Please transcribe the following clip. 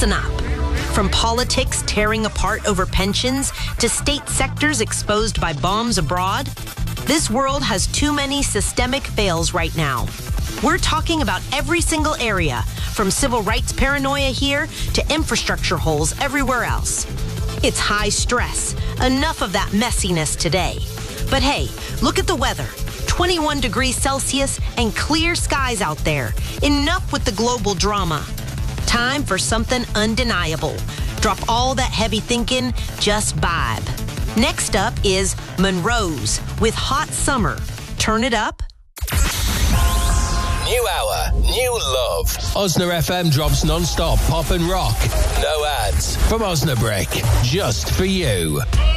Listen up. From politics tearing apart over pensions to state sectors exposed by bombs abroad, this world has too many systemic fails right now. We're talking about every single area, from civil rights paranoia here to infrastructure holes everywhere else. It's high stress. Enough of that messiness today. But hey, look at the weather. 21 degrees Celsius and clear skies out there. Enough with the global drama. Time for something undeniable. Drop all that heavy thinking, just vibe. Next up is Monroe's with Hot Summer. Turn it up. New hour, new love. Osna FM drops non-stop pop and rock. No ads from Osnabrick. Just for you.